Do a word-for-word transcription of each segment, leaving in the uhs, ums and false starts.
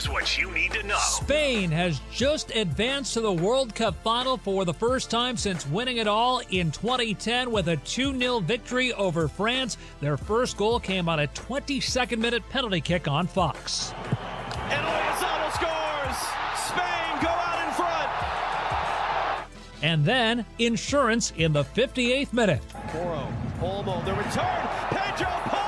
What you need to know. Spain has just advanced to the World Cup final for the first time since winning it all in twenty ten with a two nil victory over France. Their first goal came on a twenty-second minute penalty kick on Fox. And Lozano scores! Spain go out in front! And then insurance in the fifty-eighth minute. Porro, Olmo, the return, Pedro Porro!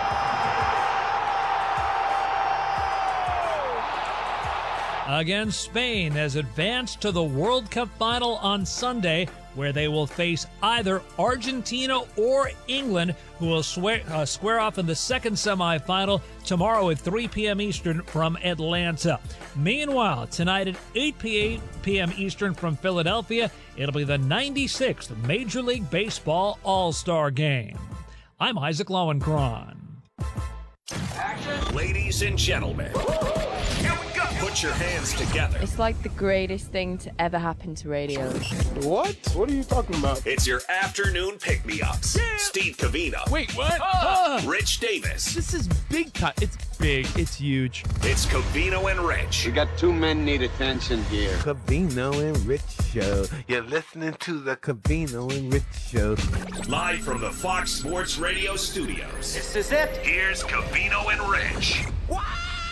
Again, Spain has advanced to the World Cup final on Sunday, where they will face either Argentina or England, who will swear, uh, square off in the second semifinal tomorrow at three p.m. Eastern from Atlanta. Meanwhile, tonight at eight p.m. Eastern from Philadelphia, it'll be the ninety-sixth Major League Baseball All-Star Game. I'm Isaac Lowenkron. Action. Ladies and gentlemen, here we go. Put your hands together. It's like the greatest thing to ever happen to radio. What? What are you talking about? It's your afternoon pick-me-ups. Yeah. Steve Covino. Wait, what? Oh. Rich Davis. This is big time. It's big. It's huge. It's Covino and Rich. We got two men need attention here. Covino and Rich Show. You're listening to the Covino and Rich Show. Live from the Fox Sports Radio studios. This is it. Here's Covino and Rich. Wow!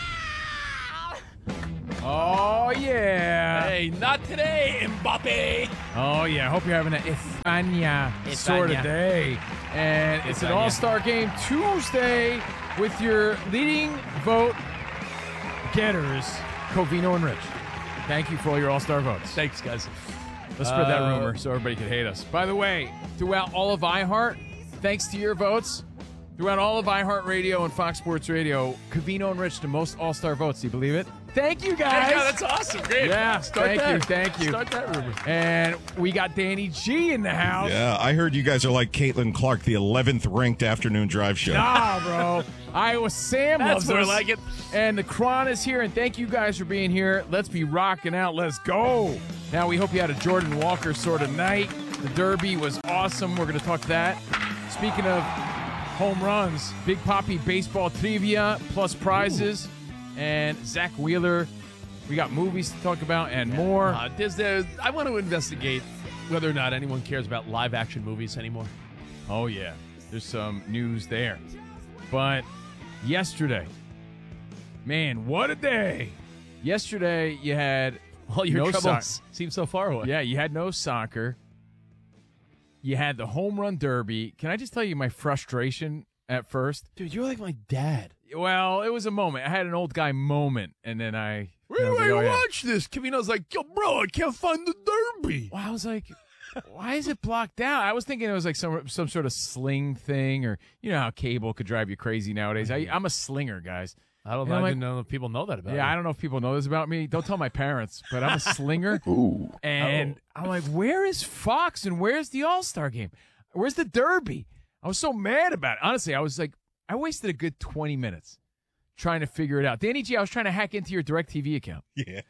Oh, yeah. Hey, not today, Mbappe. Oh, yeah. I hope you're having an España sort of day. And it's an all-star game Tuesday with your leading vote getters, Covino and Rich. Thank you for all your all-star votes. Thanks, guys. Let's spread that Uh, rumor so everybody can hate us. By the way, throughout all of iHeart, thanks to your votes, throughout all of iHeartRadio and Fox Sports Radio, Covino and Rich, the most all-star votes. Do you believe it? Thank you, guys. Yeah, that's awesome. Great. Yeah, Start thank that. you, thank you. Start that rumor. And we got Danny G in the house. Yeah, I heard you guys are like Caitlin Clark, the eleventh ranked afternoon drive show. Nah, bro. Iowa Sam That's loves more us. like it. And the Cron is here, and thank you guys for being here. Let's be rocking out. Let's go. Now, we hope you had a Jordan Walker sort of night. The Derby was awesome. We're going to talk that. Speaking of home runs, Big Poppy baseball trivia plus prizes. Ooh. And Zach Wheeler. We got movies to talk about and more. Uh, there's, there's, I want to investigate whether or not anyone cares about live-action movies anymore. Oh, yeah. There's some news there. But yesterday, man, what a day. Yesterday, you had All your no troubles soc- seem so far away. Yeah, you had no soccer. You had the home run derby. Can I just tell you my frustration at first? Dude, you're like my dad. Well, it was a moment. I had an old guy moment, and then I... Where do was I like, oh, yeah. watch this? Covino's like, yo, bro, I can't find the Derby. Well, I was like, why is it blocked out? I was thinking it was like some some sort of sling thing, or you know how cable could drive you crazy nowadays. I, I'm a slinger, guys. I don't You know, know, I like- didn't know if people know that about Yeah, you. I don't know if people know this about me. Don't tell my parents, but I'm a slinger. Ooh. And Oh. I'm like, where is Fox and where's the All-Star game? Where's the Derby? I was so mad about it. Honestly, I was like, I wasted a good twenty minutes trying to figure it out. Danny G, I was trying to hack into your DirecTV account. Yeah.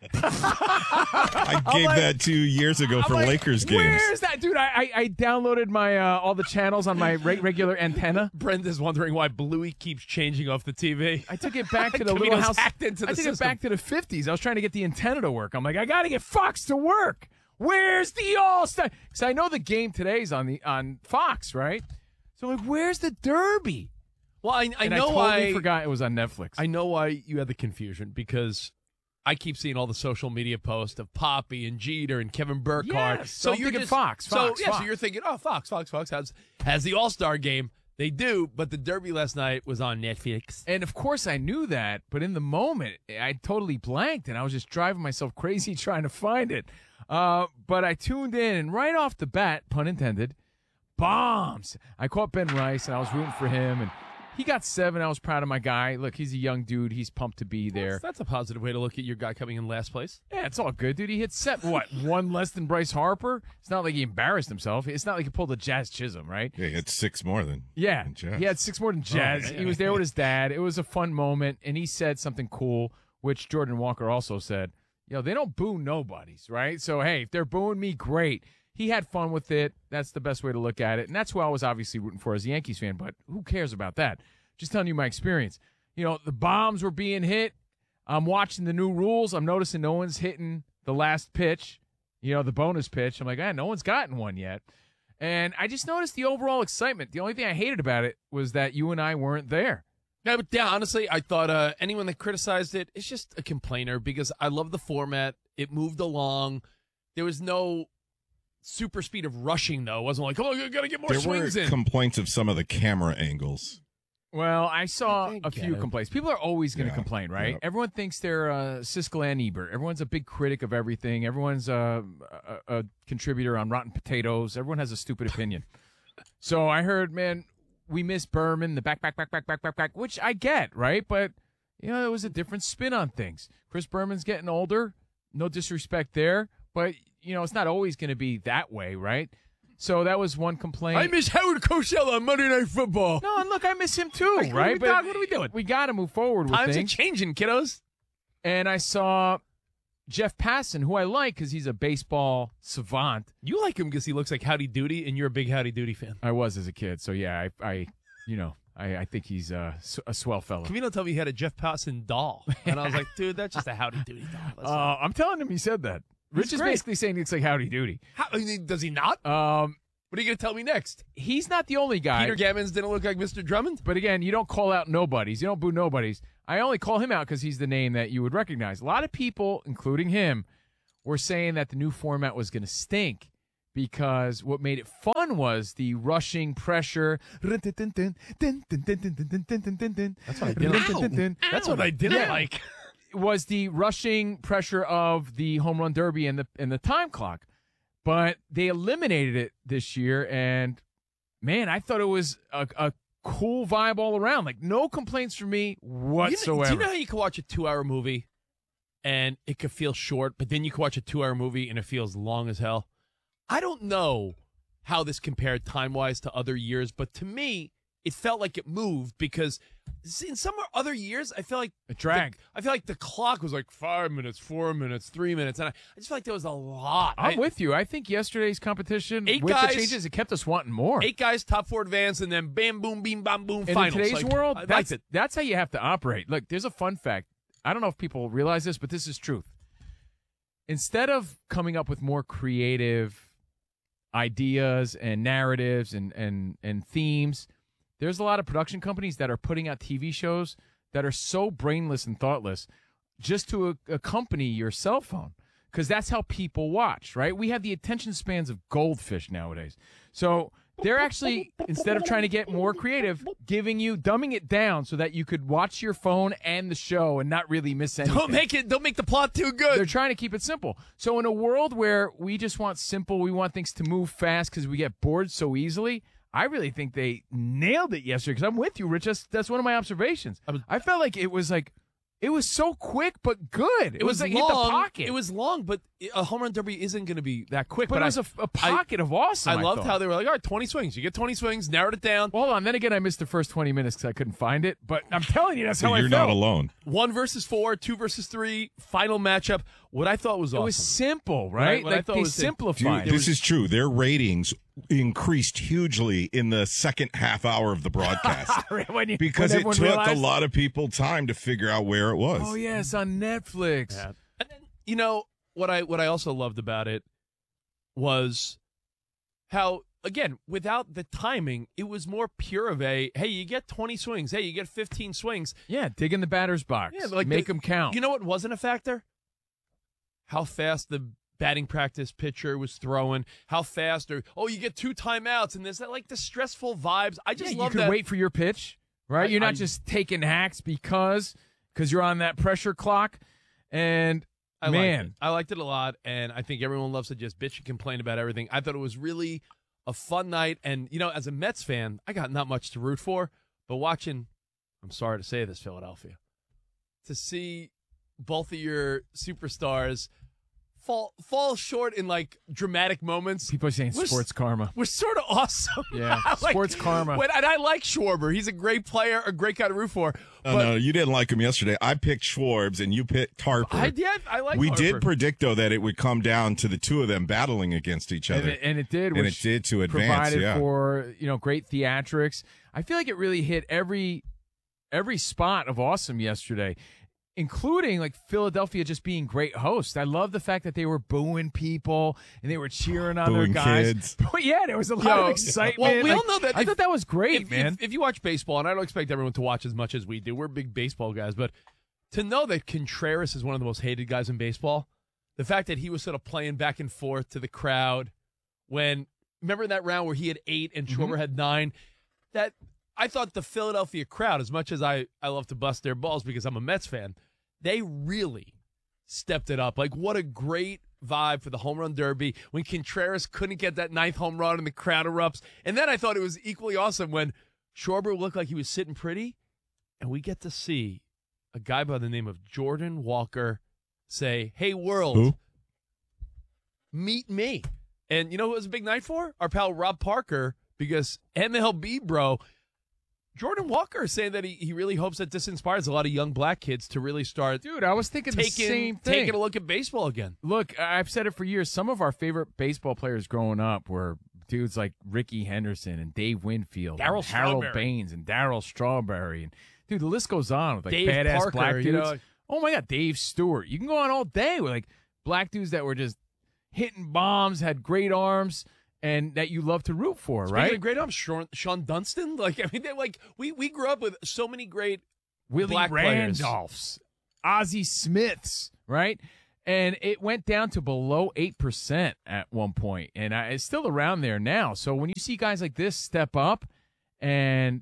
I gave like- that two years ago I'm for like, Lakers games. Where's that? Dude, I, I, I downloaded my uh, all the channels on my re- regular antenna. Brenda's wondering why Bluey keeps changing off the T V. I took it back to the little Covino's house. hacked into the I took system. it back to the fifties. I was trying to get the antenna to work. I'm like, I got to get Fox to work. Where's the All-Star? Because I know the game today's on the on Fox, right? So I'm like, where's the Derby? Well, I, I And know I totally why. forgot it was on Netflix. I know why you had the confusion, because I keep seeing all the social media posts of Poppy and Jeter and Kevin Burkhardt. Yes, so I'm thinking Fox, Fox, so yeah, Fox. so you're thinking, oh, Fox, Fox, Fox has has the All Star game. They do, but the Derby last night was on Netflix. And of course I knew that, but in the moment I totally blanked, and I was just driving myself crazy trying to find it. Uh, but I tuned in, and right off the bat, pun intended, bombs. I caught Ben Rice, and I was rooting for him, and he got seven. I was proud of my guy. Look, he's a young dude. He's pumped to be there. That's, that's a positive way to look at your guy coming in last place. Yeah, it's all good, dude. He hit seven. What, one less than Bryce Harper? It's not like he embarrassed himself. It's not like he pulled a Jazz Chisholm, right? Yeah, he had six more than Yeah, than Jazz. he had six more than Jazz. Oh, yeah. He was there with his dad. It was a fun moment, and he said something cool, which Jordan Walker also said. You know, they don't boo nobodies, right? So, hey, if they're booing me, great. He had fun with it. That's the best way to look at it, and that's who I was obviously rooting for as a Yankees fan, but who cares about that? Just telling you my experience. You know, the bombs were being hit. I'm watching the new rules. I'm noticing no one's hitting the last pitch, you know, the bonus pitch. I'm like, ah, no one's gotten one yet. And I just noticed the overall excitement. The only thing I hated about it was that you and I weren't there. Yeah, but yeah, honestly, I thought uh, anyone that criticized it is just a complainer because I love the format. It moved along. There was no super speed of rushing, though. It wasn't like, oh, you got to get more there swings were in. complaints of some of the camera angles. Well, I saw I a few it. complaints. People are always going to Yeah, complain, right? yeah. Everyone thinks they're uh, Siskel and Ebert. Everyone's a big critic of everything. Everyone's uh, a, a contributor on Rotten Potatoes. Everyone has a stupid opinion. So I heard, man, we miss Berman, the back, back, back, back, back, back, back, which I get, right? But, you know, it was a different spin on things. Chris Berman's getting older. No disrespect there. But, you know, it's not always going to be that way, right? So that was one complaint. I miss Howard Cosell on Monday Night Football. No, and look, I miss him too, Like, what right? are we But talking- what are we doing? We got to move forward with Times things. are changing, kiddos. And I saw Jeff Passan, who I like because he's a baseball savant. You like him because he looks like Howdy Doody, and you're a big Howdy Doody fan. I was as a kid, so yeah, I, I you know, I, I think he's uh, s- a swell fellow. Cavino told me he had a Jeff Passan doll, and I was like, dude, that's just a Howdy Doody doll. That's Uh, I'm telling him he said that. Rich is great. basically saying he looks like Howdy Doody. How, I mean, does he not? Um, What are you going to tell me next? he's not the only guy. Peter Gammons didn't look like Mister Drummond? But again, you don't call out nobodies. You don't boo nobodies. I only call him out because he's the name that you would recognize. A lot of people, including him, were saying that the new format was going to stink because what made it fun was the rushing pressure. That's what I didn't, That's what I didn't Yeah. like. was the rushing pressure of the home run derby and the and the time clock. But they eliminated it this year, and man, I thought it was a, a cool vibe all around. Like no complaints from me You know, whatsoever. do you know how you can watch a two-hour movie and it could feel short, but then you can watch a two-hour movie and it feels long as hell? I don't know how this compared time-wise to other years, but to me, it felt like it moved because in some other years, I feel like It dragged. the- I feel like the clock was like five minutes, four minutes, three minutes, and I, I just feel like there was a lot. I'm I- with you. I think yesterday's competition Eight with guys- the changes, it kept us wanting more. Eight guys, top four advance, and then bam, boom, beam, bam, boom, And finals. in today's Like, world, I liked that's, it. that's how you have to operate. Look, there's a fun fact. I don't know if people realize this, but this is truth. Instead of coming up with more creative ideas and narratives and, and, and themes, there's a lot of production companies that are putting out T V shows that are so brainless and thoughtless just to a- accompany your cell phone because that's how people watch, right? We have the attention spans of goldfish nowadays. So they're actually, instead of trying to get more creative, giving you, dumbing it down so that you could watch your phone and the show and not really miss anything. Don't make it. Don't make the plot too good. They're trying to keep it simple. So in a world where we just want simple, we want things to move fast because we get bored so easily, I really think they nailed it yesterday because I'm with you, Rich. That's, that's one of my observations. I was- I felt like it was like, it was so quick but good. It, It was like long. hit the pocket. It was long, but a home run derby isn't going to be that quick. but, But, it was I, a, a pocket of awesome. I loved thought. how they were like, all right, twenty swings. You get twenty swings, narrowed it down. Well, hold on. Then again, I missed the first twenty minutes because I couldn't find it. But I'm telling you, that's how So I you're felt. not alone. One versus four, two versus three, final matchup. What I thought was It awesome. was simple, Right, right? what I Like thought they was- simplified. Dude, this is true. Their ratings increased hugely in the second half hour of the broadcast when you, because when it everyone took realized, a lot of people time to figure out where it was. Oh yes, on Netflix. Yeah. And then, you know, what I what I also loved about it was how, again, without the timing, it was more pure of a, hey, you get twenty swings. Hey, you get fifteen swings. Yeah, dig in the batter's box. Yeah, like make the- them count. You know what wasn't a factor? How fast the batting practice pitcher was throwing, how fast, or, oh, you get two timeouts, and there's that, like, the stressful vibes. I just yeah, love you could that. wait for your pitch, right? I- you're not I- just taking hacks because because you're on that pressure clock. And I man, liked it. I liked it a lot, and I think everyone loves to just bitch and complain about everything. I thought it was really a fun night, and, you know, as a Mets fan, I got not much to root for, but watching, I'm sorry to say this, Philadelphia, to see both of your superstars fall fall short in, like, dramatic moments. people are saying was- sports karma. was sort of awesome. Yeah, Like, sports karma. When, and I like Schwarber. He's a great player, a great guy to root for. Oh, but no, you didn't like him yesterday. I picked Schwarbs and you picked Harper. I did. I like we Harper. did predict, though, that it would come down to the two of them battling against each And other. it, and it did, And which it did to advance, provided yeah. for you know great theatrics. I feel like it really hit every every spot of awesome yesterday. including like Philadelphia just being great hosts. I love the fact that they were booing people and they were cheering on Booing their guys. kids. But yeah, there was a lot Yo, of excitement. well, we Like, all know that I if- thought that was great, if, man. If, if you watch baseball, and I don't expect everyone to watch as much as we do, we're big baseball guys, but to know that Contreras is one of the most hated guys in baseball, the fact that he was sort of playing back and forth to the crowd when, remember that round where he had eight and Schwarber Mm-hmm. had nine, that I thought the Philadelphia crowd, as much as I, I love to bust their balls because I'm a Mets fan, they really stepped it up. Like, what a great vibe for the home run derby when Contreras couldn't get that ninth home run and the crowd erupts. And then I thought it was equally awesome when Schwarber looked like he was sitting pretty, and we get to see a guy by the name of Jordan Walker say, "Hey, world, Who? meet me." And you know who it was a big night for? Our pal Rob Parker, because M L B, bro, Jordan Walker is saying that he, he really hopes that this inspires a lot of young black kids to really start Dude, I was thinking taking, the same thing. taking a look at baseball again. Look, I've said it for years. Some of our favorite baseball players growing up were dudes like Ricky Henderson and Dave Winfield, Darryl and Harold Strawberry. Baines, and Darryl Strawberry, and dude, the list goes on with like Dave badass Parker, black dudes. you know. Oh my God, Dave Stewart. You can go on all day with like black dudes that were just hitting bombs, had great arms, and that you love to root for, Speaking right? of great arms, Sean, Sean Dunston. Like, I mean, they're like we we grew up with so many great Willie black players. Randolphs, Ozzie Smiths, right? And it went down to below eight percent at one point, and I, it's still around there now. So when you see guys like this step up and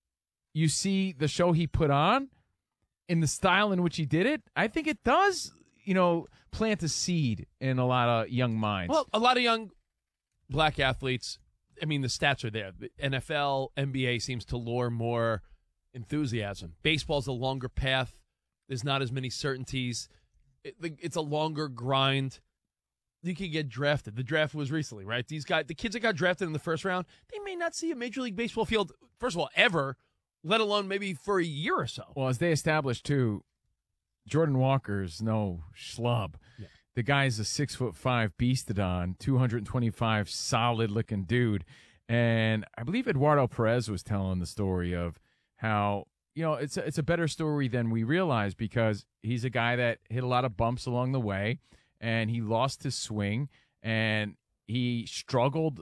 you see the show he put on in the style in which he did it, I think it does, you know, plant a seed in a lot of young minds. Well, a lot of young black athletes, I mean, the stats are there. The N F L, N B A seems to lure more enthusiasm. Baseball's a longer path. There's not as many certainties. It, it's a longer grind. You could get drafted. The draft was recently, right? These guys, the kids that got drafted in the first round, they may not see a Major League Baseball field, first of all, ever, let alone maybe for a year or so. Well, as they established, too, Jordan Walker's no schlub. Yeah. The guy's a six foot five beastodon, two hundred twenty-five solid looking dude. And I believe Eduardo Perez was telling the story of how, you know, it's a, it's a better story than we realize because he's a guy that hit a lot of bumps along the way and he lost his swing and he struggled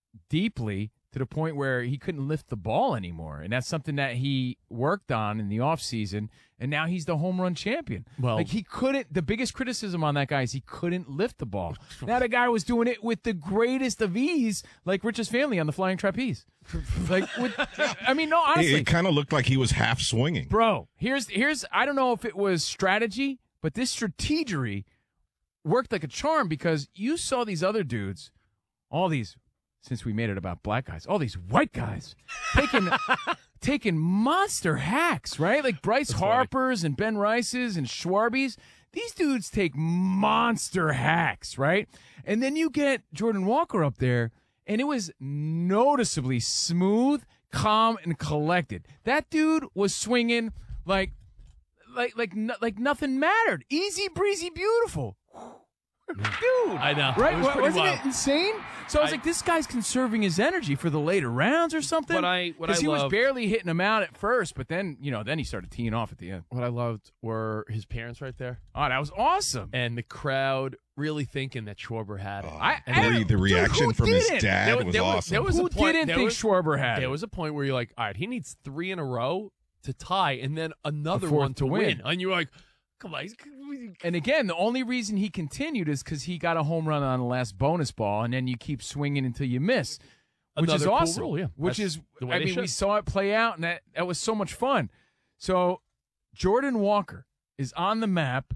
deeply to the point where he couldn't lift the ball anymore. And that's something that he worked on in the offseason, and now he's the home run champion. Well- like he couldn't, the biggest criticism on that guy is he couldn't lift the ball. Now the guy was doing it with the greatest of ease, like Rich's family on the flying trapeze. Like, with, I mean, no, It, honestly. it kind of looked like he was half swinging. Bro, here's here's I don't know if it was strategy, but this strategery worked like a charm because you saw these other dudes, all these, since we made it about black guys, all these white guys taking taking monster hacks, right? Like Bryce That's Harper's and Ben Rice's and Schwarby's. These dudes take monster hacks, right? And then you get Jordan Walker up there, and it was noticeably smooth, calm, and collected. That dude was swinging like, like, like, no, like nothing mattered. Easy breezy, beautiful. Dude, I know. right? It was Wa- pretty Wasn't wild. it insane? So I was I- like, this guy's conserving his energy for the later rounds or something. What I- what I he was loved- barely hitting him out at first, but then you know, then he started teeing off at the end. What I loved were his parents right there. Oh, that was awesome. And the crowd really thinking that Schwarber had it. I, The, re- the dude, reaction who from his didn't? dad There- was there was- awesome. there was Who a point- didn't there think was- Schwarber had There it? was a point where you're like, all right, he needs three in a row to tie and then another A fourth one to to win. win. And you're like, come on. He's, And again, the only reason he continued is because he got a home run on the last bonus ball, and then you keep swinging until you miss, which Another is cool awesome. rule, yeah. Which That's is, the way I they mean, we should. saw it play out, and that, that was so much fun. So Jordan Walker is on the map.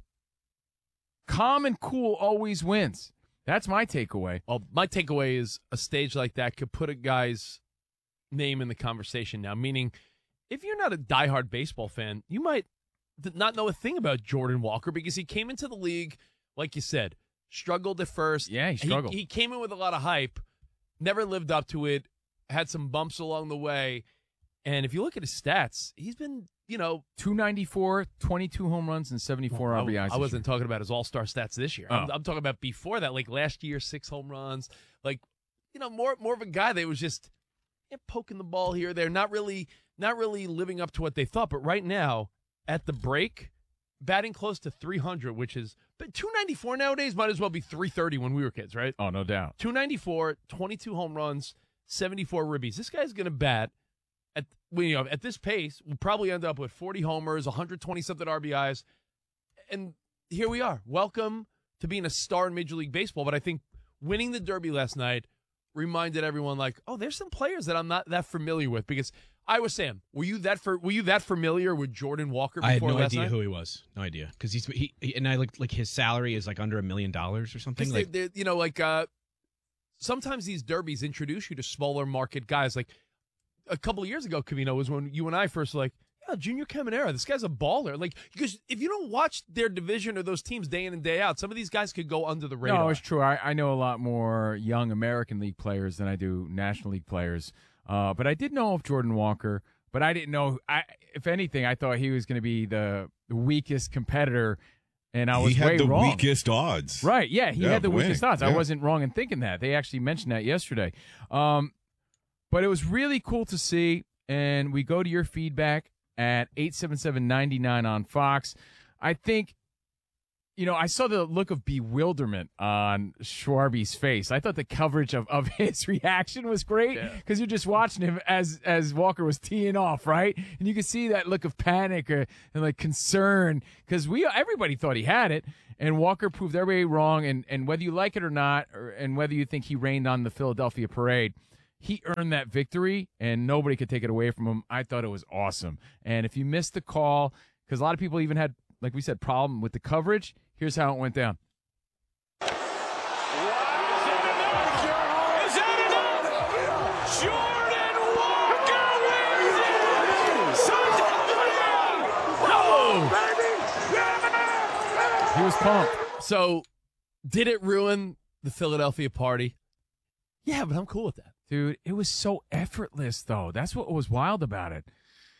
Calm and cool always wins. That's my takeaway. well, my takeaway is a stage like that could put a guy's name in the conversation now, meaning if you're not a diehard baseball fan, you might th- not know a thing about Jordan Walker because he came into the league, like you said, struggled at first. Yeah, he struggled. He, came in with a lot of hype, never lived up to it, had some bumps along the way. And if you look at his stats, he's been, you know, two ninety-four, twenty-two home runs, and seventy-four I, R B Is. I wasn't talking about his all-star stats this year. I'm, Oh. I'm talking about before that, like last year, six home runs. Like, you know, more more of a guy that was just yeah, poking the ball here, or there, not really, not really living up to what they thought. But right now, at the break, batting close to three hundred, which is but two ninety-four nowadays might as well be three thirty when we were kids, right? Oh, no doubt. two ninety-four, twenty-two home runs, seventy-four ribbies. This guy's going to bat at well, you know, at this pace. We'll probably end up with forty homers, one hundred twenty something R B Is, and here we are. Welcome to being a star in Major League Baseball. But I think winning the Derby last night reminded everyone, like, oh, there's some players that I'm not that familiar with. Because I was Sam, were you that for were you that familiar with Jordan Walker before I had no last idea night? who he was. No idea. Because he's he, he and I looked like his salary is like under a million dollars or something. They, Like they, you know, like uh, sometimes these derbies introduce you to smaller market guys. Like a couple of years ago, Covino, was when you and I first were like, yeah, Junior Caminera, this guy's a baller. Like, because if you don't watch their division or those teams day in and day out, some of these guys could go under the radar. No, it's true. I, I know a lot more young American League players than I do National League players. Uh, but I did know of Jordan Walker, but I didn't know. I, if anything, I thought he was going to be the, the weakest competitor, and I was he had way the wrong. weakest odds. Right, yeah, he Yeah, had the winning. weakest odds. Yeah. I wasn't wrong in thinking that. They actually mentioned that yesterday. Um, but it was really cool to see, and we go to your feedback at eight seven seven, nine nine on Fox. I think, you know, I saw the look of bewilderment on Schwarby's face. I thought the coverage of, of his reaction was great because you're just watching him as as Walker was teeing off, right? And you could see that look of panic or, and like concern because we everybody thought he had it, and Walker proved everybody wrong. And, and whether you like it or not, or, and whether you think he rained on the Philadelphia parade, he earned that victory, and nobody could take it away from him. I thought it was awesome. And if you missed the call, because a lot of people even had, like we said, problem with the coverage, here's how it went down. Is that enough? Jordan Walker wins it! He was pumped. So, did it ruin the Philadelphia party? Yeah, but I'm cool with that. Dude, it was so effortless, though. That's what was wild about it.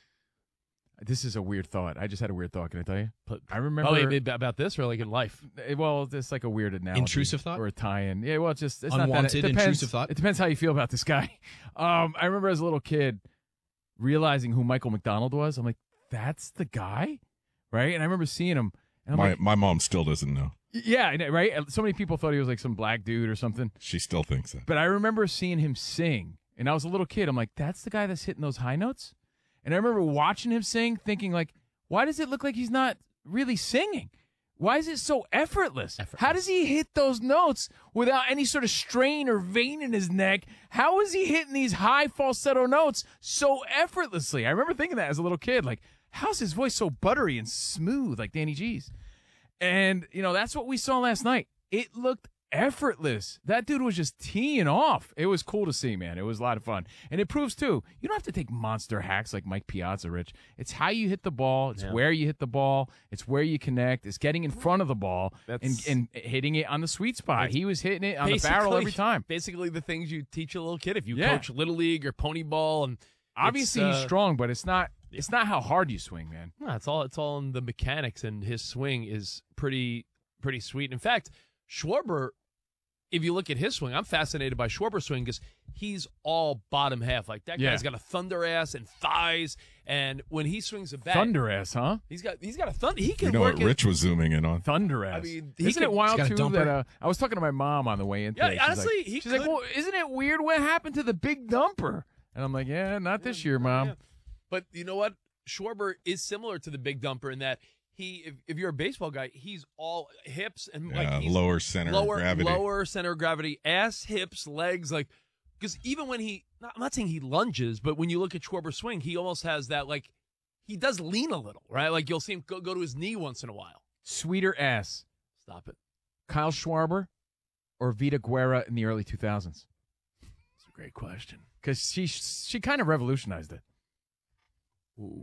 This is a weird thought. I just had a weird thought. Can I tell you? But, I remember. Oh, wait, about this or like in life? Well, it's like a weird analogy. Intrusive thought? Or a tie-in. Yeah, well, it's just it's Unwanted, not that. It depends, intrusive thought? It depends how you feel about this guy. Um, I remember as a little kid realizing who Michael McDonald was. I'm like, that's the guy? Right? And I remember seeing him. And I'm My like, my mom still doesn't know. yeah, I know, right? So many people thought he was like some black dude or something. She still thinks that. But I remember seeing him sing. And I was a little kid. I'm like, that's the guy that's hitting those high notes? And I remember watching him sing, thinking, like, why does it look like he's not really singing? Why is it so effortless? effortless? How does he hit those notes without any sort of strain or vein in his neck? How is he hitting these high falsetto notes so effortlessly? I remember thinking that as a little kid. Like, how's his voice so buttery and smooth like Danny G's? And, you know, that's what we saw last night. It looked effortless. That dude was just teeing off. It was cool to see, man. It was a lot of fun. And it proves, too, you don't have to take monster hacks like Mike Piazza, Rich. It's how you hit the ball. It's Yeah. where you hit the ball. It's where you connect. It's getting in front of the ball and, That's- and hitting it on the sweet spot. It's He was hitting it on the barrel every time. Basically, the things you teach a little kid if you Yeah. coach Little League or Pony Ball. And Obviously, it's, he's uh, strong, but it's not It's not how hard you swing, man. No, it's all it's all in the mechanics, and his swing is pretty pretty sweet. In fact, Schwarber, if you look at his swing, I'm fascinated by Schwarber's swing because he's all bottom half. Like that Yeah. guy's got a thunder ass and thighs, and when he swings a bat, Thunder ass, huh? He's got he's got a thunder. He can You know work what it. Rich was zooming in on? Thunder ass. I mean, he isn't could- it wild he's got a too dumper. that uh, I was talking to my mom on the way in Yeah, today. She's honestly, like, he she's could- like, well, isn't it weird what happened to the big dumper? And I'm like, yeah, not this year, mom. Yeah. But you know what? Schwarber is similar to the big dumper in that he, if, if you're a baseball guy, he's all hips and Yeah, like he's lower center of lower, gravity. lower center of gravity, ass, hips, legs, like because even when he, not, I'm not saying he lunges, but when you look at Schwarber's swing, he almost has that like he does lean a little, right? Like you'll see him go, go to his knee once in a while. Sweeter ass, Stop it. Kyle Schwarber or Vita Guerra in the early two thousands? It's a great question. Because she she kind of revolutionized it. Ooh.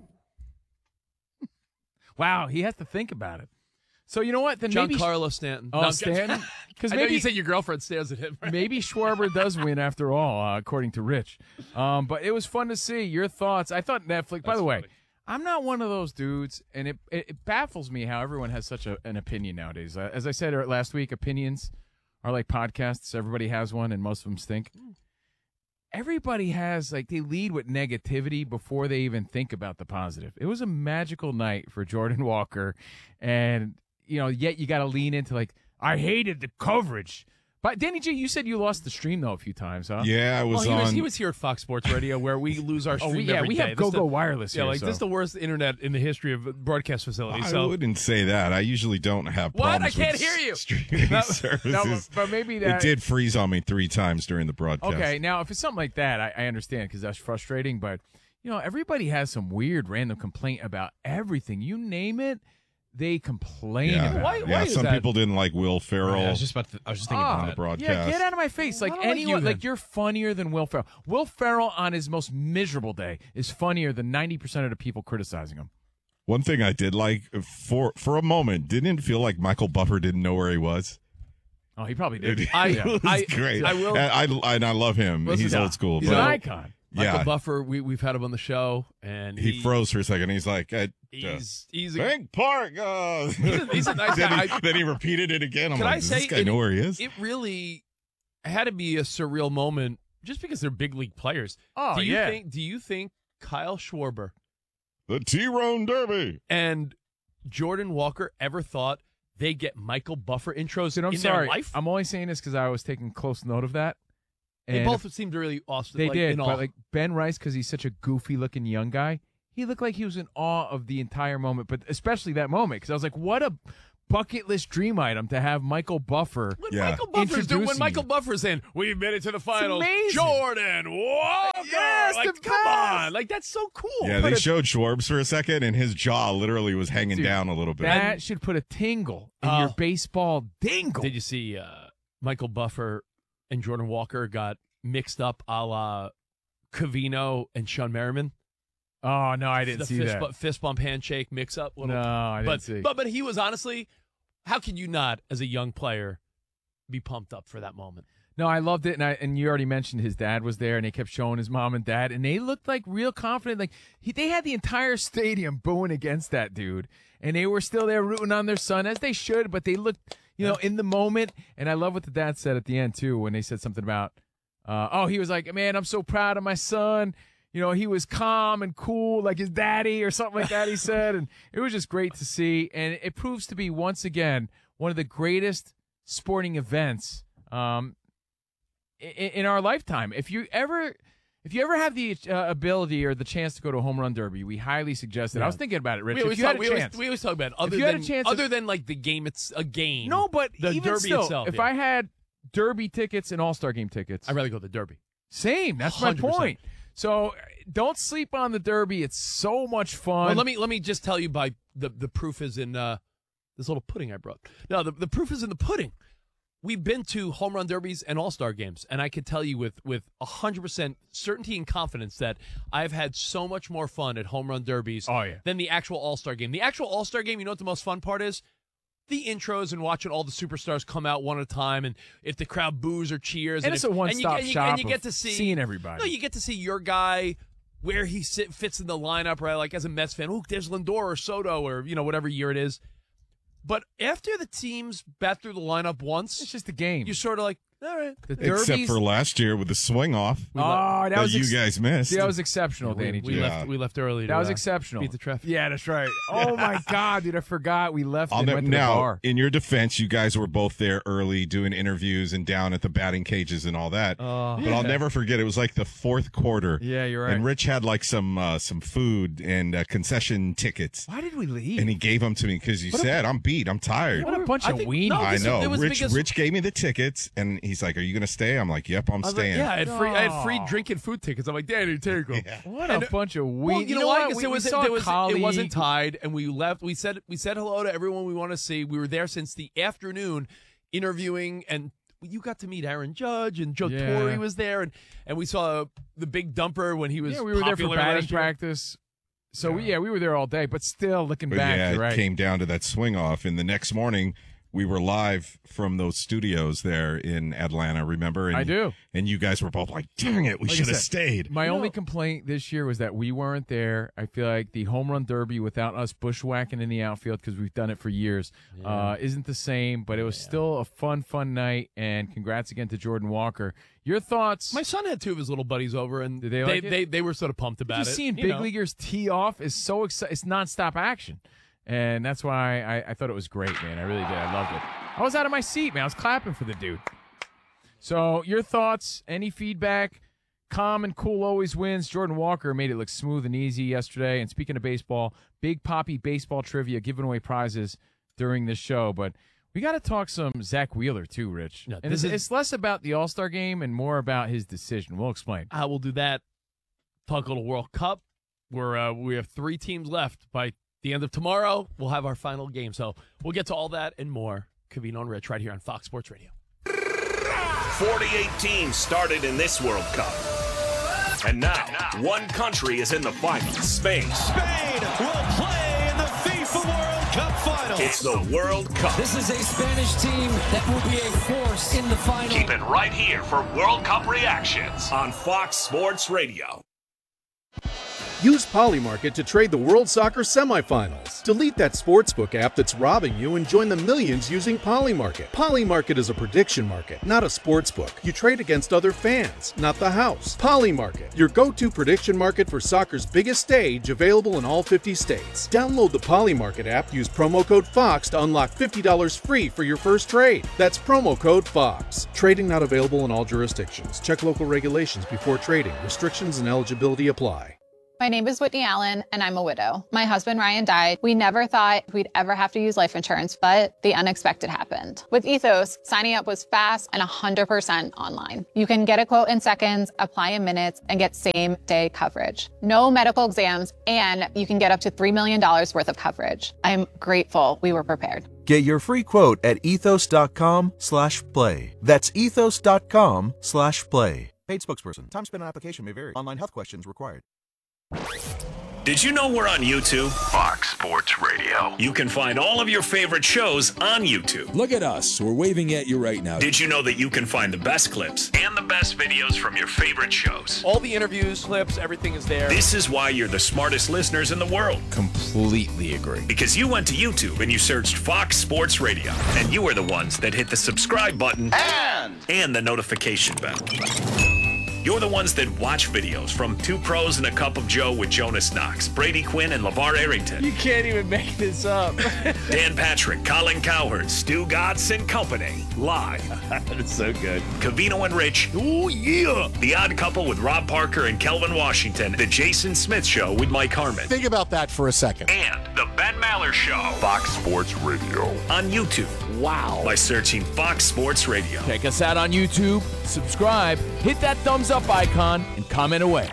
Wow, he has to think about it. So you know what? Then maybe Giancarlo Stanton. Oh, No, Stanton? Because I know maybe you said your girlfriend stares at him. Right? maybe Schwarber does win after all, uh, according to Rich. Um, but it was fun to see your thoughts. I thought Netflix. By That's the way, funny. I'm not one of those dudes, and it it, it baffles me how everyone has such a, an opinion nowadays. Uh, as I said last week, opinions are like podcasts. Everybody has one, and most of them stink. everybody has, like, they lead with negativity before they even think about the positive. It was a magical night for Jordan Walker, and, you know, yet you got to lean into, like, I hated the coverage. But Danny G, you said you lost the stream though a few times, huh? Yeah, I was well, he on. Was, he was here at Fox Sports Radio where we lose our stream. oh, we, yeah, every we day. have Go Go Wireless yeah, here. like so. this is the worst internet in the history of broadcast facilities. I so. wouldn't say that. I usually don't have What? problems I can't with hear you. streaming no, services. no, but maybe that It did freeze on me three times during the broadcast. Okay, now if it's something like that, I, I understand because that's frustrating. But you know, everybody has some weird random complaint about everything. You name it, they complain Yeah, about. Why- it. yeah. is Some that? people didn't like Will Ferrell I was just about to, I was just thinking Ah, about on the that. broadcast. Yeah, get out of my face. Like I don't like anyone, you, like then. you're funnier than Will Ferrell. Will Ferrell on his most miserable day is funnier than ninety percent of the people criticizing him. One thing I did like for for a moment, didn't it feel like Michael Buffer didn't know where he was? Oh, he probably did. It, I- it was I- great. I will- And I, and I love him. Listen, He's yeah. old school. He's but an icon. Michael yeah, Buffer, we, we've had him on the show, and he, he, froze for a second. He's like, uh, He's he's a, Bank Park. Uh. he's, a, he's a nice then, guy. he, then he repeated it again. I'm Can like, I does say this guy it, know where he is? It really had to be a surreal moment, just because they're big league players. Oh do you yeah. think? Do you think Kyle Schwarber The T-Rone Derby. and Jordan Walker ever thought they'd get Michael Buffer intros Dude, I'm in sorry. their life? I'm only saying this because I was taking close note of that. they And both seemed really awesome. They like, did, in awe. but like Ben Rice, because he's such a goofy-looking young guy, he looked like he was in awe of the entire moment, but especially that moment, because I was like, "What a bucket list dream item to have Michael Buffer." When Yeah. Michael Buffer's doing, when Introducing Michael you. Buffer's saying, "We've made it to the finals," amazing. Jordan Walker, Yes, like, the come best. on, like that's so cool. Yeah, But they it- showed Schwarbs for a second, and his jaw literally was hanging Dude, down a little bit. That should put a tingle in Uh, your baseball dingle. Did you see uh, Michael Buffer and Jordan Walker got mixed up a la Covino and Sean Merriman? Oh no, I didn't the see fist, that. bu- fist bump handshake mix up. No, I didn't but, see. But but he was honestly, how can you not, as a young player, be pumped up for that moment? No, I loved it, and I and you already mentioned his dad was there, and they kept showing his mom and dad, and they looked like real confident. Like he, they had the entire stadium booing against that dude, and they were still there rooting on their son as they should. But they looked, you know, in the moment. And I love what the dad said at the end too, when they said something about, uh, oh, he was like, man, I'm so proud of my son. You know, he was calm and cool like his daddy or something like that, he said. And it was just great to see. And it proves to be, once again, one of the greatest sporting events um, in, in our lifetime. If you ever if you ever have the uh, ability or the chance to go to a home run derby, we highly suggest it. Yeah. I was thinking about it, Rich. We If always, you talk, had a we, always, chance. we always talk about it. Other you had a than, chance of- other than like the game, it's a game. No, but the even derby still, itself. if yeah. I had derby tickets and all-star game tickets, I'd rather go to the derby. same. That's one hundred my percent. point. So don't sleep on the derby. It's so much fun. Well, let me let me just tell you by the the proof is in uh, this little pudding I brought. No, the the proof is in the pudding. We've been to home run derbies and all-star games, and I can tell you with with one hundred percent certainty and confidence that I've had so much more fun at home run derbies Oh, yeah. than the actual all-star game. The actual all-star game, you know what the most fun part is? The intros and watching all the superstars come out one at a time, and if the crowd boos or cheers. And and it's if, a one-stop and you, shop And you get of to see seeing everybody. No, you get to see your guy where he sit, fits in the lineup, right? Like as a Mets fan, oh, there's Lindor or Soto or, you know, whatever year it is. But after the teams bat through the lineup once, It's just a game. you're sort of like, all right. The Except derbies- for last year with the swing off Oh, that, that was you ex- guys missed. That was exceptional, we, Danny we G. Yeah. left. We left early. That to, was uh, exceptional. Beat the traffic. Yeah, that's right. Oh my God, dude, I forgot we left I'll and ne- went to the now, bar. in your defense, you guys were both there early doing interviews and down at the batting cages and all that. Oh. but I'll never forget, it was like the fourth quarter. Yeah, you're right. And Rich had like some uh, some food and uh, concession tickets. Why did we leave? And he gave them to me because you What a- said, I'm beat. I'm tired. What a bunch I of think- weenies. no, I this was- know. it was Rich because- Rich gave me the tickets, and he's like, are you going to stay? I'm like, yep, I'm I was like, staying. yeah, I had free. I had free No. drink and food tickets. I'm like, Danny, take them. Yeah. What And- a bunch of weenies. Well, you, know why? what? Because We- it we was, saw there a was colleague. it wasn't tied, and we left. We said we said hello to everyone we want to see. We were there since the afternoon, interviewing, and you got to meet Aaron Judge, and Joe Yeah. Torre was there, and and we saw the big dumper when he was. Yeah, we were there for popular batting last year. practice. So, we, yeah, we were there all day, but still, looking But back, yeah, you're right. it came down to that swing off. And the next morning, we were live from those studios there in Atlanta, remember? And, I do. And you guys were both like, dang it, we Like I should have said, stayed. My You only know? complaint this year was that we weren't there. I feel like the home run derby without us bushwhacking in the outfield, because we've done it for years, Yeah. uh, isn't the same. But it was yeah. still a fun, fun night. And congrats again to Jordan Walker. Your thoughts? My son had two of his little buddies over, and Did they they, like it? they, they were sort of pumped about Just it. seeing you big know. leaguers tee off is so exciting. It's nonstop action. And that's why I, I thought it was great, man. I really did. I loved it. I was out of my seat, man. I was clapping for the dude. So your thoughts, any feedback? Calm and cool always wins. Jordan Walker made it look smooth and easy yesterday. And speaking of baseball, Big Poppy baseball trivia, giving away prizes during this show. But we got to talk some Zach Wheeler too, Rich. Yeah, and it's, is, it's less about the All-Star game and more about his decision. We'll explain. I will do that. Talk a little World Cup. We're, uh, we have three teams left. By the end of tomorrow, we'll have our final game. So we'll get to all that and more. Covino and Rich right here on Fox Sports Radio. forty-eight teams started in this World Cup. And now, one country is in the finals. Spain. Spain will play in the FIFA World Cup final. It's the World Cup. This is a Spanish team that will be a force in the final. Keep it right here for World Cup reactions on Fox Sports Radio. Use Polymarket to trade the World Soccer semifinals. Delete that sportsbook app that's robbing you and join the millions using Polymarket. Polymarket is a prediction market, not a sportsbook. You trade against other fans, not the house. Polymarket, your go-to prediction market for soccer's biggest stage, available in all fifty states. Download the Polymarket app, use promo code FOX to unlock fifty dollars free for your first trade. That's promo code FOX. Trading not available in all jurisdictions. Check local regulations before trading. Restrictions and eligibility apply. My name is Whitney Allen, and I'm a widow. My husband, Ryan, died. We never thought we'd ever have to use life insurance, but the unexpected happened. With Ethos, signing up was fast and one hundred percent online. You can get a quote in seconds, apply in minutes, and get same-day coverage. No medical exams, and you can get up to three million dollars worth of coverage. I'm grateful we were prepared. Get your free quote at ethos.com slash play. That's ethos.com slash play. Paid spokesperson. Time spent on application may vary. Online health questions required. Did you know we're on YouTube? Fox Sports Radio. You can find all of your favorite shows on YouTube. Look at us. We're waving at you right now. Did you know that you can find the best clips and the best videos from your favorite shows? All the interviews, clips, everything is there. This is why you're the smartest listeners in the world. Completely agree. Because you went to YouTube and you searched Fox Sports Radio. And you are the ones that hit the subscribe button and, and the notification bell. You're the ones that watch videos from Two Pros and a Cup of Joe with Jonas Knox, Brady Quinn, and LeVar Arrington. You can't even make this up. Dan Patrick, Colin Cowherd, Stu Gatz and Company. Live. That's so good. Covino and Rich. Oh, yeah. The Odd Couple with Rob Parker and Kelvin Washington. The Jason Smith Show with Mike Harmon. Think about that for a second. And the Ben Maller Show. Fox Sports Radio. On YouTube. Wow. By searching Fox Sports Radio. Check us out on YouTube. Subscribe. Hit that thumbs up icon and comment away.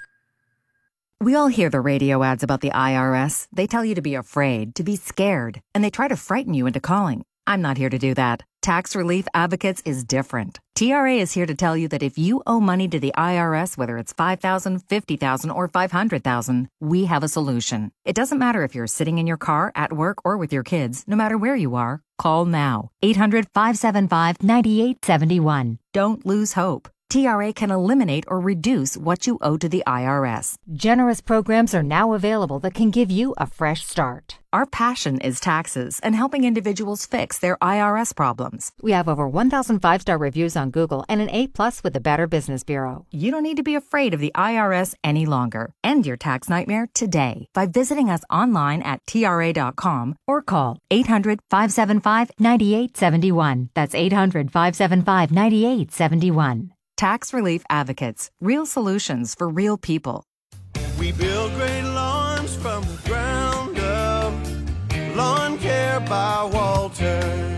We all hear the radio ads about the I R S. They tell you to be afraid, to be scared, and they try to frighten you into calling. I'm not here to do that. Tax Relief Advocates is different. T R A is here to tell you that if you owe money to the I R S, whether it's five thousand dollars, fifty thousand dollars, or five hundred thousand dollars, we have a solution. It doesn't matter if you're sitting in your car, at work, or with your kids. No matter where you are, call now. eight hundred, five seven five, nine eight seven one. Don't lose hope. T R A can eliminate or reduce what you owe to the I R S. Generous programs are now available that can give you a fresh start. Our passion is taxes and helping individuals fix their I R S problems. We have over one thousand five-star reviews on Google and an A plus with the Better Business Bureau. You don't need to be afraid of the I R S any longer. End your tax nightmare today by visiting us online at T R A dot com or call eight hundred, five seven five, nine eight seven one. That's eight hundred, five seven five, nine eight seven one. Tax Relief Advocates. Real solutions for real people. We build great lawns from the ground up. Lawn Care by Walter.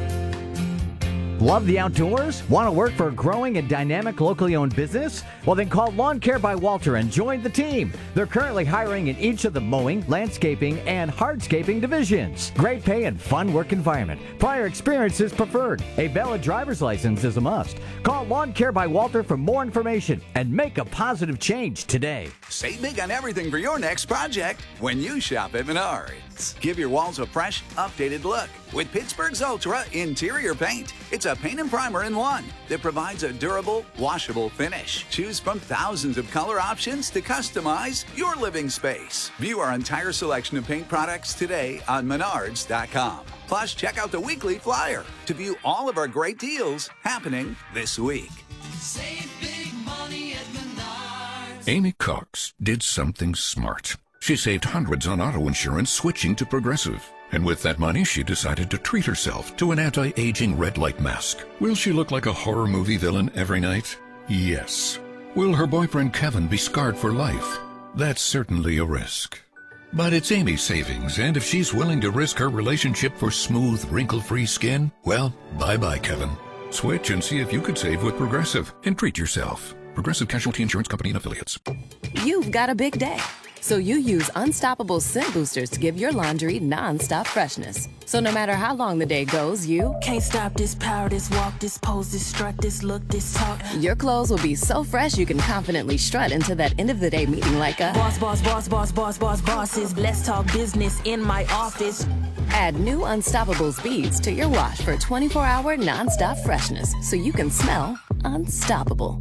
Love the outdoors? Want to work for a growing and dynamic locally owned business? Well, then call Lawn Care by Walter and join the team. They're currently hiring in each of the mowing, landscaping, and hardscaping divisions. Great pay and fun work environment. Prior experience is preferred. A valid driver's license is a must. Call Lawn Care by Walter for more information and make a positive change today. Save big on everything for your next project when you shop at Menards. Give your walls a fresh, updated look with Pittsburgh's Ultra Interior Paint. It's a paint and primer in one that provides a durable, washable finish. Choose from thousands of color options to customize your living space. View our entire selection of paint products today on menards dot com. Plus, check out the weekly flyer to view all of our great deals happening this week. Save big money at Menards. Amy Cox did something smart. She saved hundreds on auto insurance switching to Progressive. And with that money, she decided to treat herself to an anti-aging red light mask. Will she look like a horror movie villain every night? Yes. Will her boyfriend Kevin be scarred for life? That's certainly a risk. But it's Amy's savings, and if she's willing to risk her relationship for smooth, wrinkle-free skin, well, bye-bye, Kevin. Switch and see if you could save with Progressive and treat yourself. Progressive Casualty Insurance Company and Affiliates. You've got a big day, so you use Unstoppable Scent Boosters to give your laundry non-stop freshness. So no matter how long the day goes, you can't stop this power, this walk, this pose, this strut, this look, this talk. Your clothes will be so fresh you can confidently strut into that end of the day meeting like a boss, boss, boss, boss, boss, boss, bosses. Let's talk business in my office. Add new Unstoppables beads to your wash for twenty-four hour non-stop freshness so you can smell unstoppable.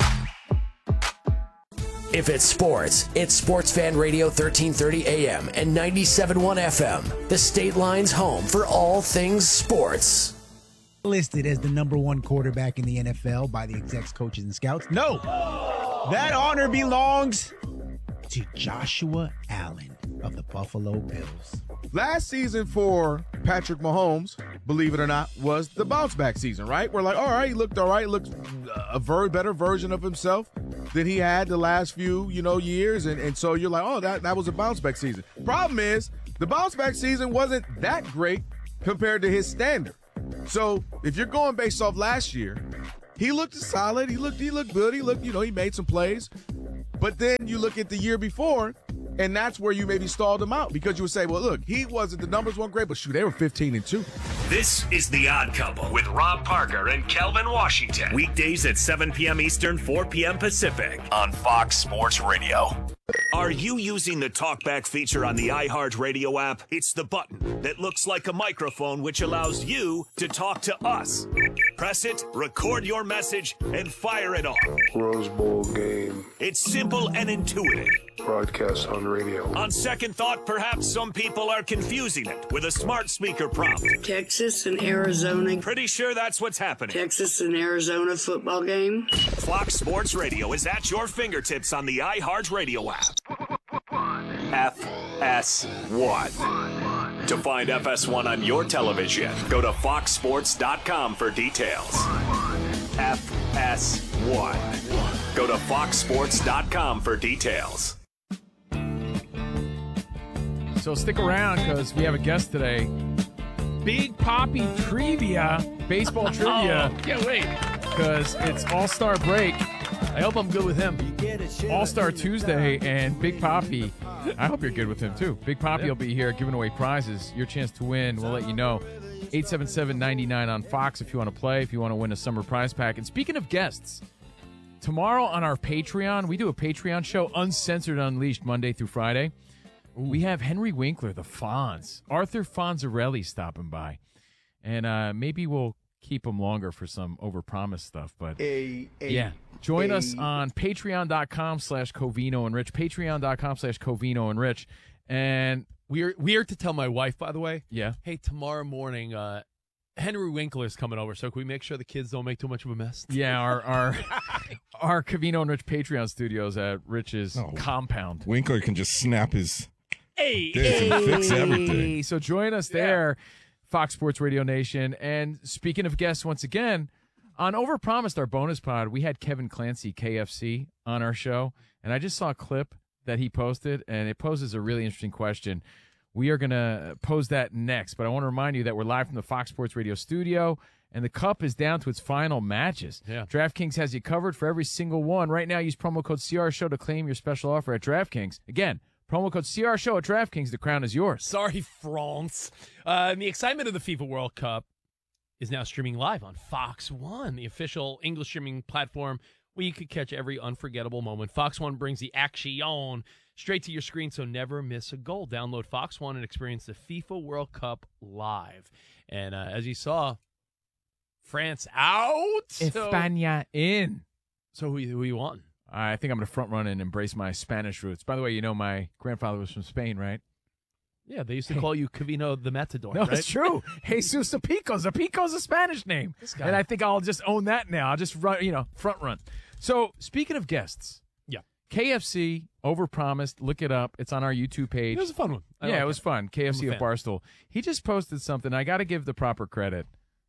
If it's sports, it's Sports Fan Radio thirteen thirty A M and ninety-seven point one F M, the State Line's home for all things sports. Listed as the number one quarterback in the N F L by the execs, coaches, and scouts. No, that honor belongs to Joshua Allen of the Buffalo Bills. Last season for Patrick Mahomes, believe it or not, was the bounce back season, right? We're like, all right, he looked all right, looked a very better version of himself than he had the last few, you know, years. And, and so you're like, oh, that, that was a bounce back season. Problem is, the bounce back season wasn't that great compared to his standard. So if you're going based off last year, he looked solid. He looked, he looked good. He looked, you know, he made some plays. But then you look at the year before, and that's where you maybe stalled him out because you would say, well, look, he wasn't, the numbers weren't great, but shoot, they were fifteen and two. This is The Odd Couple with Rob Parker and Kelvin Washington. Weekdays at seven p.m. Eastern, four p.m. Pacific on Fox Sports Radio. Are you using the TalkBack feature on the iHeartRadio app? It's the button that looks like a microphone, which allows you to talk to us. Press it, record your message, and fire it off. Rose Bowl game. It's simple and intuitive. Broadcast on radio. On second thought, perhaps some people are confusing it with a smart speaker prompt. Texas and Arizona. Pretty sure that's what's happening. Texas and Arizona football game. Fox Sports Radio is at your fingertips on the iHeartRadio app. F S one. To find F S one on your television, go to fox sports dot com for details. F S one. Go to fox sports dot com for details. So stick around because we have a guest today. Big Poppy trivia, baseball trivia. Oh, can't wait. Because it's All-Star break. I hope I'm good with him. All-Star Tuesday, and Big Poppy, I hope you're good with him too. Big Poppy will be here giving away prizes. Your chance to win, we'll let you know. eight seven seven, nine nine on Fox if you want to play, if you want to win a summer prize pack. And speaking of guests, tomorrow on our Patreon, we do a Patreon show, Uncensored Unleashed, Monday through Friday. Ooh. We have Henry Winkler, the Fonz, Arthur Fonzarelli stopping by. And uh, maybe we'll keep him longer for some overpromised stuff. But a, a, yeah, join a, us on patreon.com slash Covino and Rich, patreon.com slash Covino and Rich. And we're weird to tell my wife, by the way. Yeah. Hey, tomorrow morning, uh, Henry Winkler's coming over, so can we make sure the kids don't make too much of a mess? Yeah, our our our Covino and Rich Patreon studios at Rich's oh, compound. Winkler can just snap his hey, hey. and fix everything. So join us there, yeah. Fox Sports Radio Nation. And speaking of guests, once again, on Overpromised, our bonus pod, we had Kevin Clancy, K F C, on our show. And I just saw a clip that he posted, and it poses a really interesting question. We are going to pose that next, but I want to remind you that we're live from the Fox Sports Radio studio, and the Cup is down to its final matches. Yeah. DraftKings has you covered for every single one. Right now, use promo code C R Show to claim your special offer at DraftKings. Again, promo code C R Show at DraftKings. The crown is yours. Sorry, France. Uh, and the excitement of the FIFA World Cup is now streaming live on Fox One, the official English streaming platform where you could catch every unforgettable moment. Fox One brings the action straight to your screen, so never miss a goal. Download Fox One and experience the FIFA World Cup live. And uh, as you saw, France out. España in. So who, who you want? I think I'm going to front run and embrace my Spanish roots. By the way, you know my grandfather was from Spain, right? Yeah, they used to call you Cavino the Matador, No, right? it's true. Jesus Zapico. Zapico's a Spanish name. This guy. And I think I'll just own that now. I'll just run, you know, front run. So, speaking of guests. Yeah. K F C, overpromised. Look it up. It's on our YouTube page. It was a fun one. I yeah, like it was it. fun. K F C I'm a of fan. Barstool. He just posted something. I got to give the proper credit.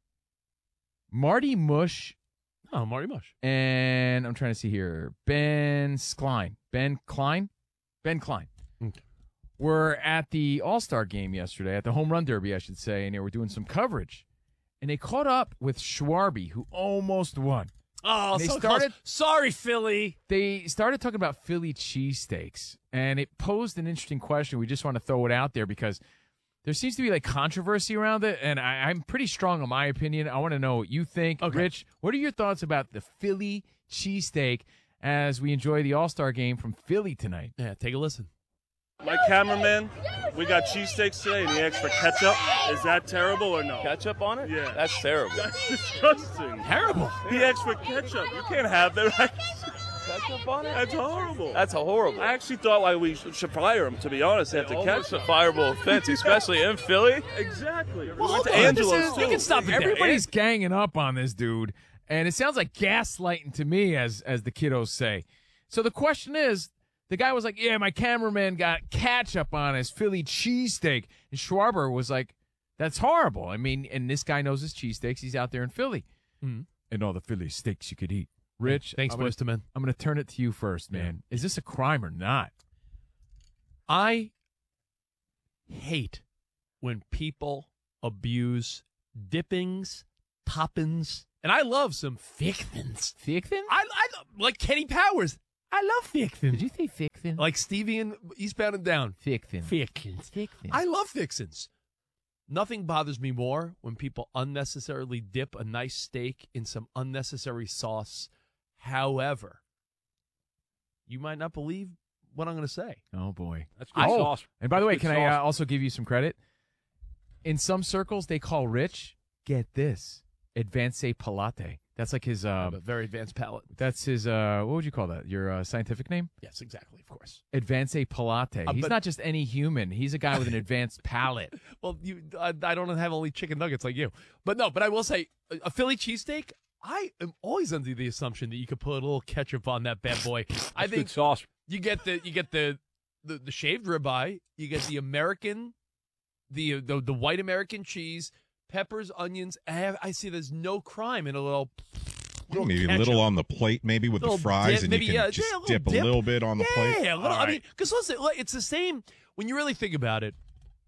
Marty Mush. Oh, Marty Mush. And I'm trying to see here. Ben Klein. Ben Klein? Ben Klein. Okay. Were at the All-Star game yesterday, at the Home Run Derby, I should say, and they were doing some coverage. And they caught up with Schwarby, who almost won. Oh, And they so started. close. Sorry, Philly. They started talking about Philly cheesesteaks, and it posed an interesting question. We just want to throw it out there because there seems to be like controversy around it, and I, I'm pretty strong on my opinion. I want to know what you think. Okay. Rich, what are your thoughts about the Philly cheesesteak as we enjoy the All-Star game from Philly tonight? Yeah, take a listen. My cameraman, we got cheesesteaks today, and he asked for ketchup. Is that terrible or no? Ketchup on it? Yeah. That's terrible. That's disgusting. Terrible. He asked for ketchup. You can't have that. Ketchup on it? That's horrible. That's horrible. I actually thought like we should fire him, to be honest, after Almost ketchup. a fireable offense, especially in Philly. Exactly. We Well, went to hold on. Angelo's, This is- too. You can stop it there. Everybody's ganging up on this dude, and it sounds like gaslighting to me, as as the kiddos say. So the question is, the guy was like, yeah, my cameraman got ketchup on his Philly cheesesteak. And Schwarber was like, that's horrible. I mean, and this guy knows his cheesesteaks. He's out there in Philly. Mhm. And all the Philly steaks you could eat. Rich, Thanks, I'm gonna, boys to men. I'm going to turn it to you first, man. Is this a crime or not? I hate when people abuse dippings, toppings, and I love some fixins. Fixins? I, I like Kenny Powers. I love fixins. Did you say fixins? Like Stevie and Eastbound and Down. Fixins. Fixins. Fixins. I love fixins. Nothing bothers me more when people unnecessarily dip a nice steak in some unnecessary sauce. However, you might not believe what I'm going to say. Oh, boy. That's good oh, sauce. And by the way, Good can I uh, sauce. also give you some credit? In some circles, they call Rich, get this, Advanced Palate. That's like his, uh, a very advanced palate. that's his, uh, what would you call that? Your uh, scientific name? Yes, exactly, of course. Advanced Palate. Uh, He's but- not just any human. He's a guy with an advanced palate. Well, you, I, I don't have only chicken nuggets like you. But no, but I will say, a, a Philly cheesesteak, I am always under the assumption that you could put a little ketchup on that bad boy. I think good sauce. you get the you get the, the, the shaved ribeye, you get the American, the the, the white American cheese, peppers, onions. I, have, I see there's no crime in a little. little Maybe a ketchup. little on the plate, maybe with the Little fries, dip, and maybe, you can yeah, just yeah, a little dip, dip. a little bit on the plate. Yeah, a little. All I mean, right. because listen, like, it's the same when you really think about it.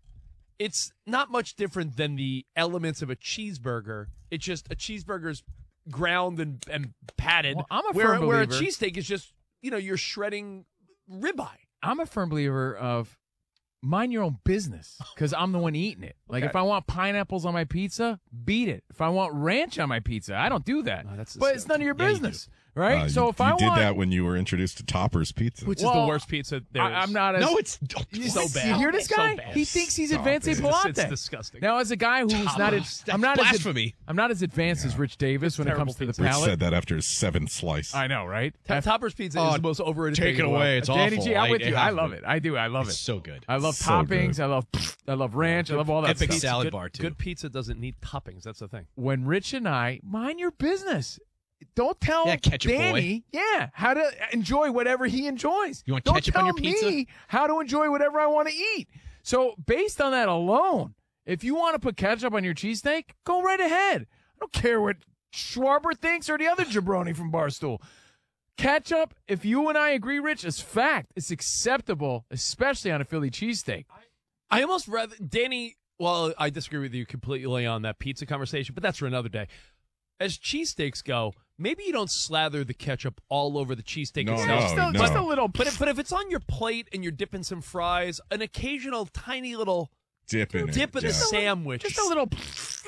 It's not much different than the elements of a cheeseburger. It's just a cheeseburger's ground and, and patted. Well, I'm a where, firm where a believer- cheesesteak is just, you know, you're shredding ribeye. I'm a firm believer of mind your own business because I'm the one eating it. Like, Okay. if I want pineapples on my pizza, beat it. If I want ranch on my pizza, I don't do that. that's but it's none of your Yeah, you business, right? Uh, so you, if you I did want, that when you were introduced to Topper's Pizza. Which is Well, the worst pizza there is. I, I'm not as No, it's You, so see- bad. You hear this So guy? bad. He thinks he's Stop advanced it. Palate. It's disgusting. Now, as a guy who's not as That's I'm not as blasphemy. I'm not as advanced as Rich Davis when it terrible comes to the pizza. Rich palate. said that after his seventh slice. I know, right? Ta- Topper's Pizza Oh, is the most overrated take thing it in the away. world. It's Danny awful. G, I'm I- with it you. I has love to it. be. I do. I love It's it. so good. I love So toppings. good. I love I love ranch. I love all that Epic stuff. salad good, bar, too. Good pizza doesn't need toppings. That's the thing. When Rich and I mind your business. Don't tell Yeah, ketchup Danny, boy. yeah, how to enjoy whatever he enjoys. You want Don't ketchup tell on your pizza? me how to enjoy whatever I want to eat. So based on that alone, if you want to put ketchup on your cheesesteak, go right ahead. I don't care what Schwarber thinks or the other jabroni from Barstool. Ketchup, if you and I agree, Rich, is fact. It's acceptable, especially on a Philly cheesesteak. I almost rather Danny. Well, I disagree with you completely on that pizza conversation, but that's for another day. As cheesesteaks go, maybe you don't slather the ketchup all over the cheesesteak No, itself. no, just, a, no. just a little. But if, but if it's on your plate and you're dipping some fries, an occasional tiny little Dip in it. dip in yeah. a sandwich, Just a little.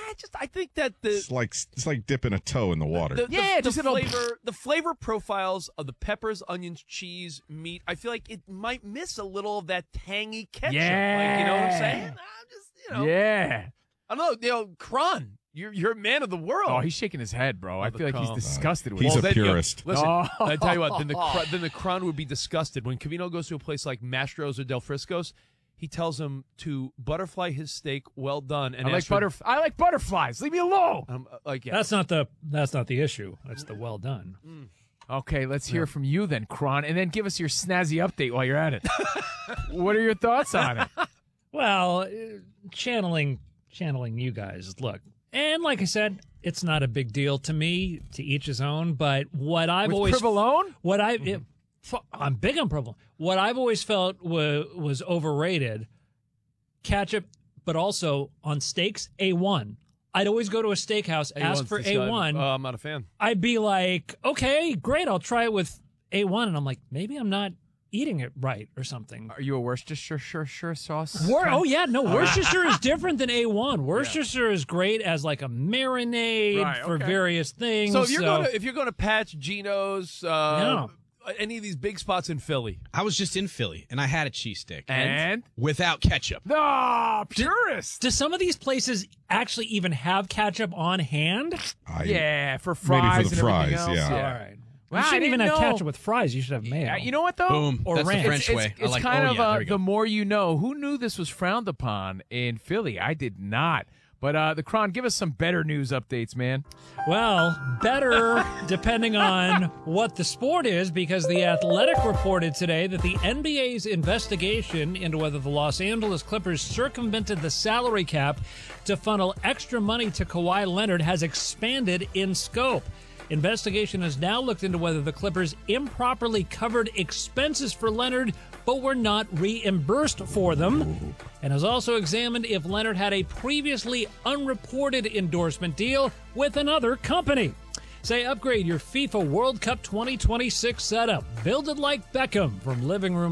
I just I think that the It's like it's like dipping a toe in the water. the, Yeah, the, just the a little- flavor the flavor profiles of the peppers, onions, cheese, meat. I feel like it might miss a little of that tangy ketchup. Like, you know what I'm saying? I'm just you know. Yeah. I don't know. You know, Kron, you're you're a man of the world. Oh, he's shaking his head, bro. I the feel like he's Kron. disgusted with He's it. a then, you know, purist. listen, Oh. I tell you what. Then the Kron- then the Kron would be disgusted when Cavino goes to a place like Mastro's or Del Frisco's. He tells him to butterfly his steak well done, and I like ask for- butter. I like butterflies. Leave me alone. Um, uh, like yeah. That's not the that's not the issue. That's the well done. Okay, let's hear from you then, Kron, and then give us your snazzy update while you're at it. What are your thoughts on it? Well, uh, channeling channeling you guys. Look, and like I said, it's not a big deal to me. To each his own. But what I've With always Provolone? what I it, fu- I'm big on provolone. What I've always felt was was overrated. Ketchup, but also on steaks, A one. I'd always go to a steakhouse, ask for A one. Uh, I'm not a fan. I'd be like, okay, great, I'll try it with A one. And I'm like, maybe I'm not eating it right or something. Are you a Worcestershire sure, sure sauce? Wor- oh, yeah, no, Worcestershire is different than A one. Worcestershire is great as like a marinade Right, for okay. various things. So if you're going to if you're going to Patch, Geno's, uh, Yeah. any of these big spots in Philly, I was just in Philly, and I had a cheese stick. And? Without ketchup. No, purist. Do some of these places actually even have ketchup on hand? I- Yeah, for Maybe for fries the and everything fries, else. yeah. All right. Wow, You I shouldn't even didn't have know. ketchup with fries. You should have mayo. Yeah, you know what though? Boom. Or That's ranch. the French it's, way. It's, I it's like. kind oh, of yeah, uh, there we go. the more you know. Who knew this was frowned upon in Philly? I did not. But uh, the Kron, give us some better news updates, man. Well, better depending on what the sport is, because The Athletic reported today that the N B A's investigation into whether the Los Angeles Clippers circumvented the salary cap to funnel extra money to Kawhi Leonard has expanded in scope. Investigation has now looked into whether the Clippers improperly covered expenses for Leonard but were not reimbursed for them, and has also examined if Leonard had a previously unreported endorsement deal with another company. Say, upgrade your FIFA World Cup twenty twenty-six setup. Build it like Beckham from Living Room